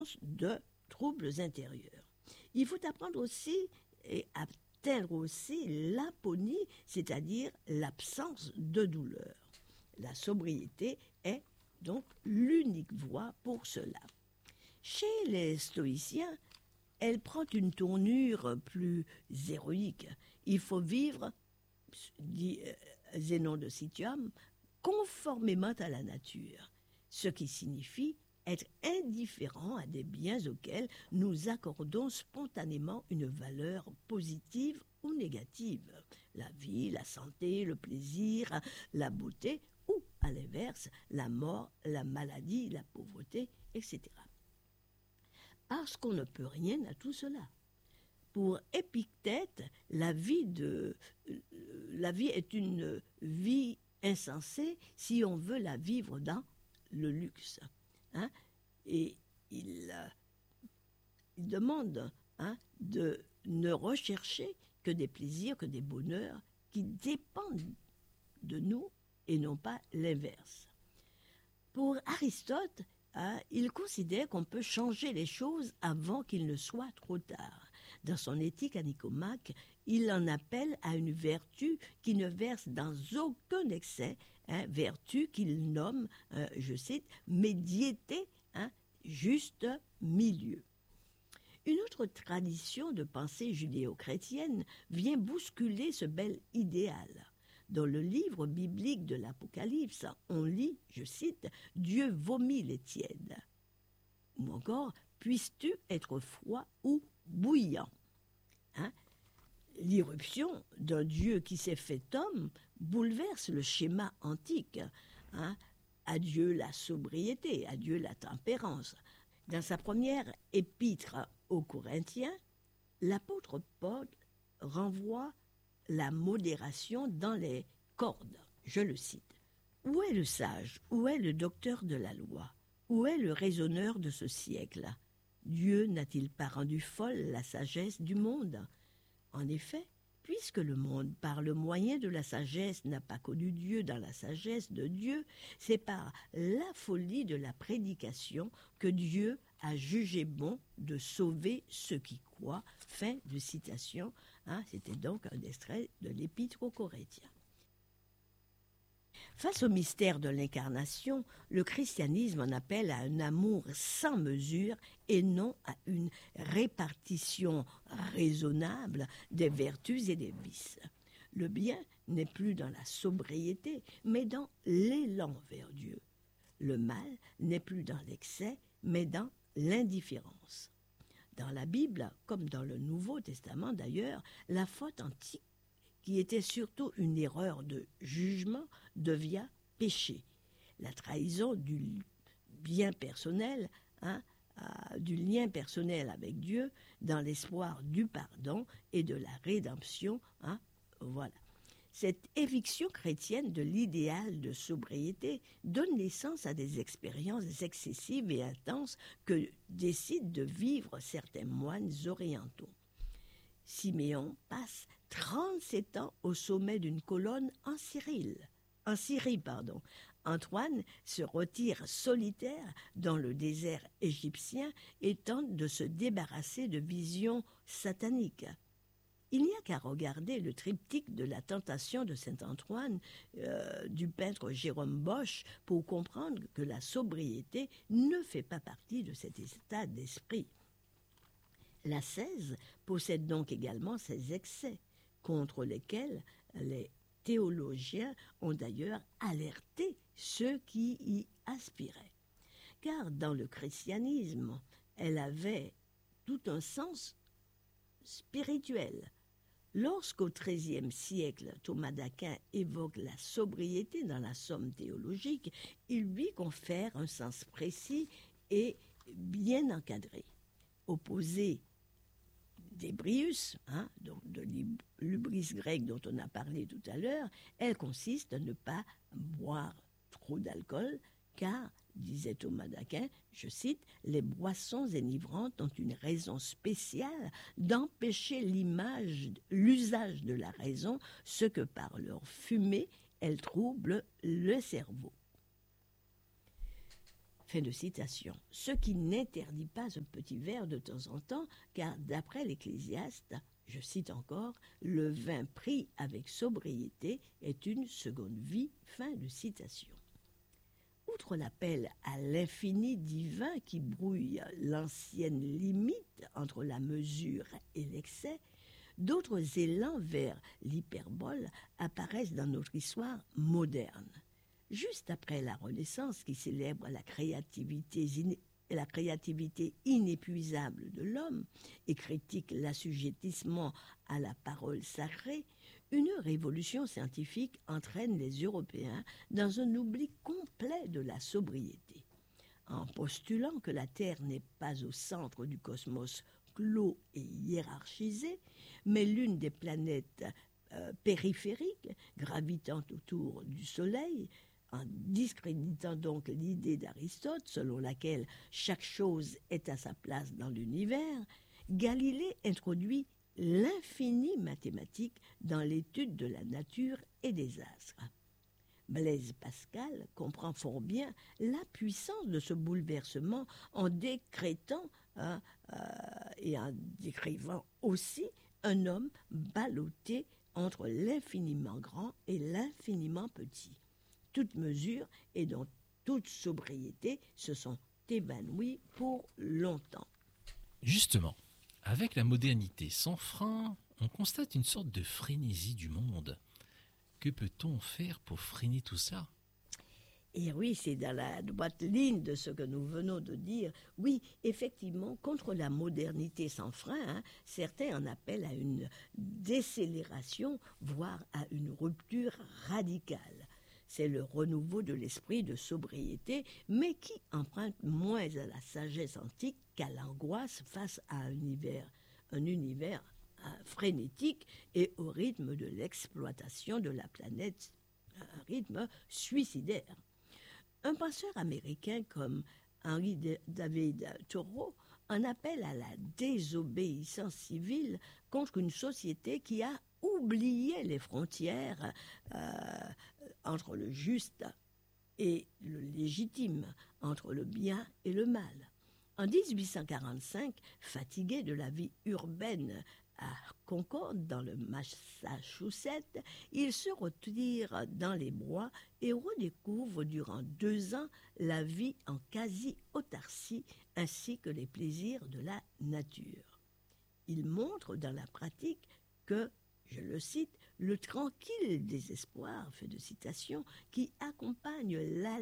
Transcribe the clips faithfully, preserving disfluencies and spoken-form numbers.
de troubles intérieurs. Il faut apprendre aussi et atteindre aussi l'aponie, c'est-à-dire l'absence de douleur. La sobriété est donc l'unique voie pour cela. Chez les stoïciens, elle prend une tournure plus héroïque. Il faut vivre, dit Zénon de Citium, conformément à la nature, ce qui signifie être indifférent à des biens auxquels nous accordons spontanément une valeur positive ou négative. La vie, la santé, le plaisir, la beauté, ou à l'inverse, la mort, la maladie, la pauvreté, et cetera. Parce qu'on ne peut rien à tout cela. Pour Épictète, la vie, de, la vie est une vie insensée si on veut la vivre dans le luxe. Hein? Et il, euh, il demande hein, de ne rechercher que des plaisirs, que des bonheurs qui dépendent de nous et non pas l'inverse. Pour Aristote, hein, il considère qu'on peut changer les choses avant qu'il ne soit trop tard. Dans son Éthique à Nicomaque, il en appelle à une vertu qui ne verse dans aucun excès, hein, vertu qu'il nomme, euh, je cite, médiété, hein, juste milieu. Une autre tradition de pensée judéo-chrétienne vient bousculer ce bel idéal. Dans le livre biblique de l'Apocalypse, on lit, je cite, « Dieu vomit les tièdes » ou encore « Puisses-tu être froid ou bouillant » hein? L'irruption d'un Dieu qui s'est fait homme bouleverse le schéma antique. Hein? Adieu la sobriété, adieu la tempérance. Dans sa première épître aux Corinthiens, l'apôtre Paul renvoie la modération dans les cordes. Je le cite. « Où est le sage? Où est le docteur de la loi? Où est le raisonneur de ce siècle? Dieu n'a-t-il pas rendu folle la sagesse du monde? En effet, puisque le monde, par le moyen de la sagesse, n'a pas connu Dieu dans la sagesse de Dieu, c'est par la folie de la prédication que Dieu a jugé bon de sauver ceux qui croient. » Fin de citation. Hein, c'était donc un extrait de l'Épître aux Corinthiens. Face au mystère de l'incarnation, le christianisme en appelle à un amour sans mesure et non à une répartition raisonnable des vertus et des vices. Le bien n'est plus dans la sobriété, mais dans l'élan vers Dieu. Le mal n'est plus dans l'excès, mais dans l'indifférence. Dans la Bible, comme dans le Nouveau Testament d'ailleurs, la faute antique, qui était surtout une erreur de jugement, devient péché. La trahison du bien personnel, hein, euh, du lien personnel avec Dieu, dans l'espoir du pardon et de la rédemption, hein, voilà. Cette éviction chrétienne de l'idéal de sobriété donne naissance à des expériences excessives et intenses que décident de vivre certains moines orientaux. Siméon passe trente-sept ans au sommet d'une colonne en Syrie. En Syrie, pardon. Antoine se retire solitaire dans le désert égyptien et tente de se débarrasser de visions sataniques. Il n'y a qu'à regarder le triptyque de la tentation de saint Antoine euh, du peintre Jérôme Bosch pour comprendre que la sobriété ne fait pas partie de cet état d'esprit. L'ascèse possède donc également ses excès, contre lesquels les théologiens ont d'ailleurs alerté ceux qui y aspiraient. Car dans le christianisme, elle avait tout un sens spirituel. Lorsqu'au treizième siècle, Thomas d'Aquin évoque la sobriété dans la somme théologique, il lui confère un sens précis et bien encadré. Opposé d'Hébrius, hein, donc de l'hubris grec dont on a parlé tout à l'heure, elle consiste à ne pas boire trop d'alcool, car, disait Thomas d'Aquin, je cite, « les boissons énivrantes ont une raison spéciale d'empêcher l'image, l'usage de la raison, ce que par leur fumée, elles troublent le cerveau. » Fin de citation. Ce qui n'interdit pas un petit verre de temps en temps, car d'après l'Ecclésiaste, je cite encore, le vin pris avec sobriété est une seconde vie. Fin de citation. Outre l'appel à l'infini divin qui brouille l'ancienne limite entre la mesure et l'excès, d'autres élans vers l'hyperbole apparaissent dans notre histoire moderne. Juste après la Renaissance qui célèbre la créativité, la créativité inépuisable de l'homme et critique l'assujettissement à la parole sacrée, une révolution scientifique entraîne les Européens dans un oubli complet de la sobriété. En postulant que la Terre n'est pas au centre du cosmos clos et hiérarchisé, mais l'une des planètes euh, périphériques gravitant autour du Soleil, en discréditant donc l'idée d'Aristote selon laquelle chaque chose est à sa place dans l'univers, Galilée introduit l'infini mathématique dans l'étude de la nature et des astres. Blaise Pascal comprend fort bien la puissance de ce bouleversement en décrétant hein, euh, et en décrivant aussi un homme ballotté entre l'infiniment grand et l'infiniment petit. Toute mesure et donc toute sobriété se sont évanouies pour longtemps. Justement, avec la modernité sans frein, on constate une sorte de frénésie du monde. Que peut-on faire pour freiner tout ça ? Et oui, c'est dans la droite ligne de ce que nous venons de dire. Oui, effectivement, contre la modernité sans frein, hein, certains en appellent à une décélération, voire à une rupture radicale. C'est le renouveau de l'esprit de sobriété, mais qui emprunte moins à la sagesse antique qu'à l'angoisse face à un univers, un univers hein, frénétique et au rythme de l'exploitation de la planète, un rythme suicidaire. Un penseur américain comme Henry David Thoreau en appelle à la désobéissance civile contre une société qui a oublié les frontières euh, entre le juste et le légitime, entre le bien et le mal. En dix-huit cent quarante-cinq, fatigué de la vie urbaine à Concord, dans le Massachusetts, il se retire dans les bois et redécouvre durant deux ans la vie en quasi-autarcie ainsi que les plaisirs de la nature. Il montre dans la pratique que, je le cite, le tranquille désespoir, fait de citation, qui accompagne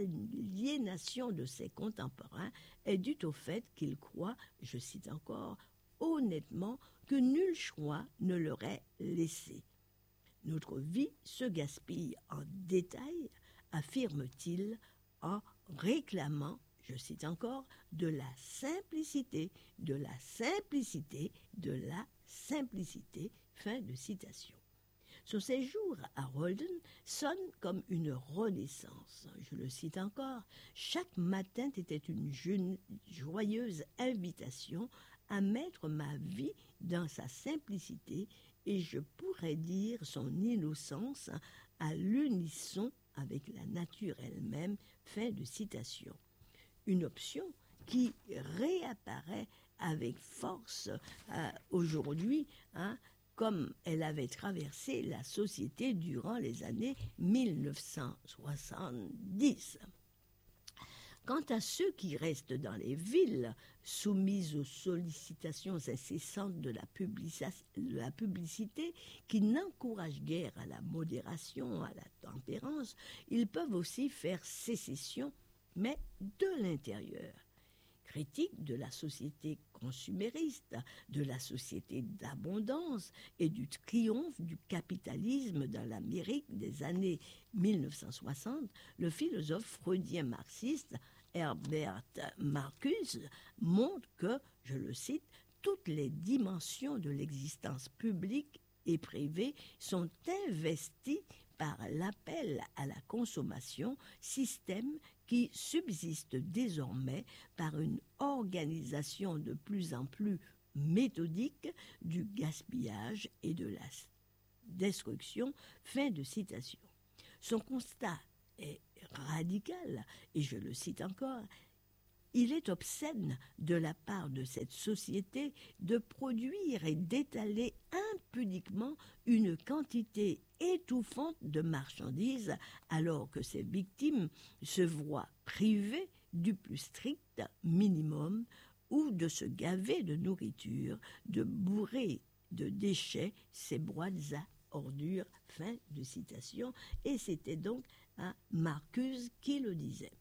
l'aliénation de ses contemporains est dû au fait qu'il croit, je cite encore, honnêtement que nul choix ne leur est laissé. Notre vie se gaspille en détail, affirme-t-il, en réclamant, je cite encore, de la simplicité, de la simplicité, de la simplicité, fin de citation. Son séjour à Holden sonne comme une renaissance. Je le cite encore, chaque matin était une jeune, joyeuse invitation à mettre ma vie dans sa simplicité et je pourrais dire son innocence à l'unisson avec la nature elle-même, fin de citation. Une option qui réapparaît avec force euh, aujourd'hui, hein, comme elle avait traversé la société durant les années mille neuf cent soixante-dix. Quant à ceux qui restent dans les villes, soumis aux sollicitations incessantes de la, publici- de la publicité, qui n'encouragent guère à la modération, à la tempérance, ils peuvent aussi faire sécession, mais de l'intérieur. Critique de la société consumériste, de la société d'abondance et du triomphe du capitalisme dans l'Amérique des années mille neuf cent soixante, le philosophe freudien marxiste Herbert Marcuse montre que, je le cite, toutes les dimensions de l'existence publique et privée sont investies par l'appel à la consommation, système qui subsiste désormais par une organisation de plus en plus méthodique du gaspillage et de la destruction. Fin de citation. Son constat est radical, et je le cite encore, Il est obscène de la part de cette société de produire et d'étaler impudiquement une quantité étouffante de marchandises alors que ses victimes se voient privées du plus strict minimum ou de se gaver de nourriture, de bourrer de déchets ces boîtes à ordures. Fin de citation. Et c'était donc hein, Marcuse qui le disait.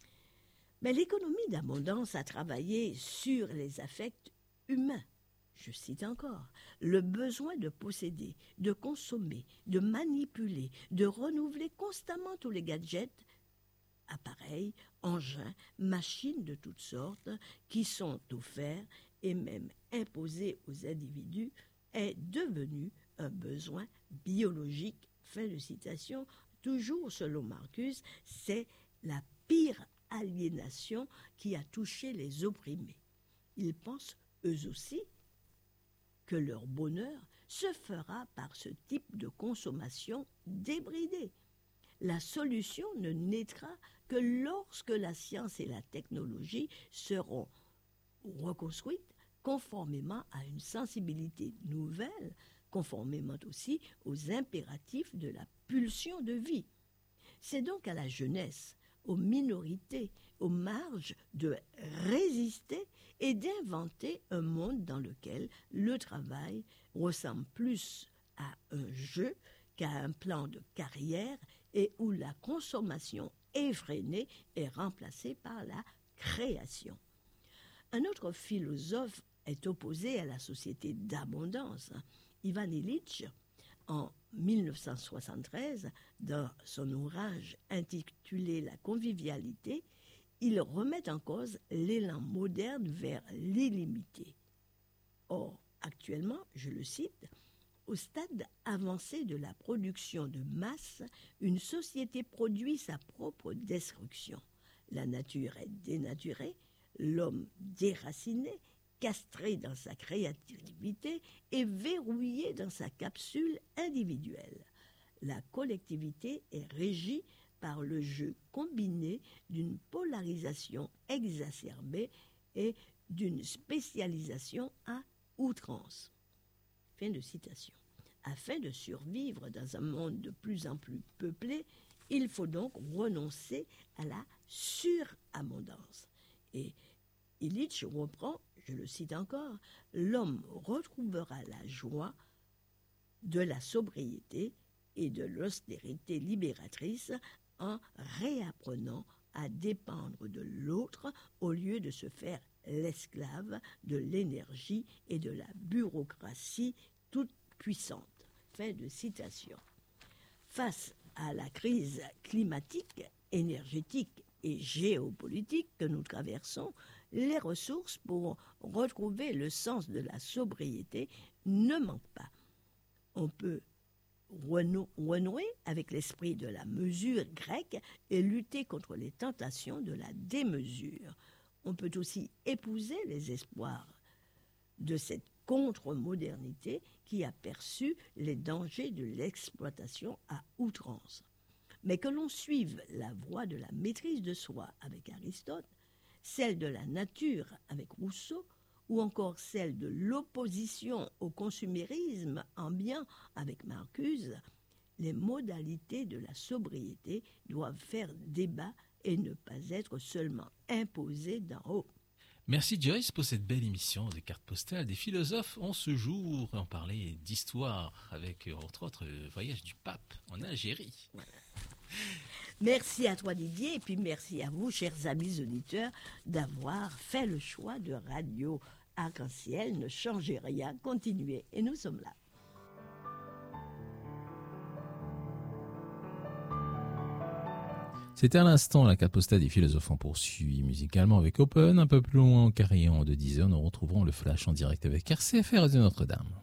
Mais l'économie d'abondance a travaillé sur les affects humains. Je cite encore, le besoin de posséder, de consommer, de manipuler, de renouveler constamment tous les gadgets, appareils, engins, machines de toutes sortes qui sont offerts et même imposés aux individus est devenu un besoin biologique. Fin de citation. Toujours selon Marcuse, c'est la pire aliénation qui a touché les opprimés. Ils pensent, eux aussi, que leur bonheur se fera par ce type de consommation débridée. La solution ne naîtra que lorsque la science et la technologie seront reconstruites conformément à une sensibilité nouvelle, conformément aussi aux impératifs de la pulsion de vie. C'est donc à la jeunesse, aux minorités, aux marges de résister et d'inventer un monde dans lequel le travail ressemble plus à un jeu qu'à un plan de carrière et où la consommation effrénée est remplacée par la création. Un autre philosophe est opposé à la société d'abondance. Ivan Illich, en mille neuf cent soixante-treize, dans son ouvrage intitulé « La convivialité », il remet en cause l'élan moderne vers l'illimité. Or, actuellement, je le cite, « Au stade avancé de la production de masse, une société produit sa propre destruction. La nature est dénaturée, l'homme déraciné, castré dans sa créativité et verrouillé dans sa capsule individuelle. La collectivité est régie par le jeu combiné d'une polarisation exacerbée et d'une spécialisation à outrance. » Fin de citation. Afin de survivre dans un monde de plus en plus peuplé, il faut donc renoncer à la surabondance. Et Illich reprend, je le cite encore, « L'homme retrouvera la joie de la sobriété et de l'austérité libératrice en réapprenant à dépendre de l'autre au lieu de se faire l'esclave de l'énergie et de la bureaucratie toute puissante. » Fin de citation. Face à la crise climatique, énergétique et géopolitique que nous traversons, les ressources pour retrouver le sens de la sobriété ne manquent pas. On peut renou- renouer avec l'esprit de la mesure grecque et lutter contre les tentations de la démesure. On peut aussi épouser les espoirs de cette contre-modernité qui a perçu les dangers de l'exploitation à outrance. Mais que l'on suive la voie de la maîtrise de soi avec Aristote, celle de la nature avec Rousseau, ou encore celle de l'opposition au consumérisme ambiant avec Marcuse, les modalités de la sobriété doivent faire débat et ne pas être seulement imposées d'en haut. Merci Joyce pour cette belle émission des cartes postales des philosophes en ce jour. On parlait d'histoire avec entre autres le voyage du pape en Algérie. Voilà. Merci à toi Didier et puis merci à vous chers amis auditeurs d'avoir fait le choix de Radio Arc-en-Ciel. Ne changez rien, continuez et nous sommes là. C'était à l'instant la carte postale des philosophes. On poursuit musicalement avec Open. Un peu plus loin en carillon de dix heures, nous retrouverons le flash en direct avec R C F R de Notre-Dame.